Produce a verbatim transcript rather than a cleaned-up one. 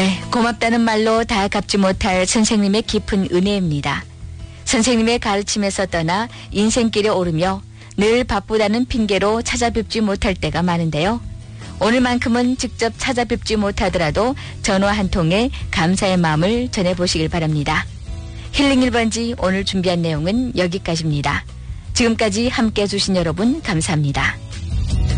네, 고맙다는 말로 다 갚지 못할 선생님의 깊은 은혜입니다. 선생님의 가르침에서 떠나 인생길에 오르며 늘 바쁘다는 핑계로 찾아뵙지 못할 때가 많은데요. 오늘만큼은 직접 찾아뵙지 못하더라도 전화 한 통에 감사의 마음을 전해보시길 바랍니다. 힐링 일 번지 오늘 준비한 내용은 여기까지입니다. 지금까지 함께 해주신 여러분 감사합니다.